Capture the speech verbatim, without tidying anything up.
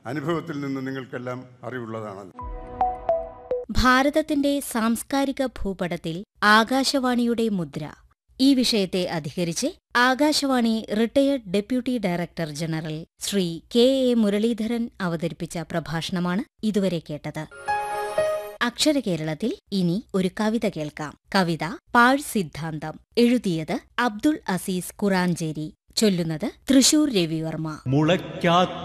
അനുഭവത്തിൽ നിന്ന് നിങ്ങൾക്കെല്ലാം അറിവുള്ളതാണല്ലോ. ഭാരതത്തിന്റെ സാംസ്കാരിക ഭൂപടത്തിൽ ആകാശവാണിയുടെ മുദ്ര. ഈ വിഷയത്തെ അധികരിച്ച് Akashvani retired deputy director general Shri K A Muraleedharan അവതരിപ്പിച്ച പ്രഭാഷണമാണ് ഇതുവരെ കേട്ടത്. അക്ഷരകേരളത്തിൽ ഇനി ഒരു കവിത കേൾക്കാം. കവിത പാഴ് സിദ്ധാന്തം. എഴുതിയത് അബ്ദുൾ അസീസ് കുറാഞ്ചേരി. ചൊല്ലുന്നത് തൃശൂർ രവിവർമ്മ. മുളയ്ക്കാ